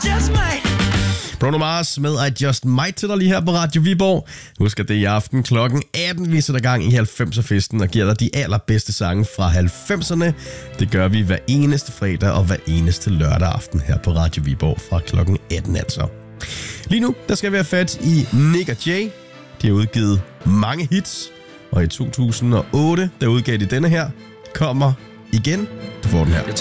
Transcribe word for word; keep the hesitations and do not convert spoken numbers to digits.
just might. Bruno Mars med I Just Might til dig lige her på Radio Viborg. Husk, at det er i aften klokken atten, vi sætter gang i halvfemser-festen og giver dig de allerbedste sange fra halvfemserne. Det gør vi hver eneste fredag og hver eneste lørdag aften her på Radio Viborg fra klokken atten altså. Lige nu, der skal vi have fat i Nick og Jay. De har udgivet mange hits, og i to tusind og otte, der udgav de denne her, Kommer igen. Du får den her.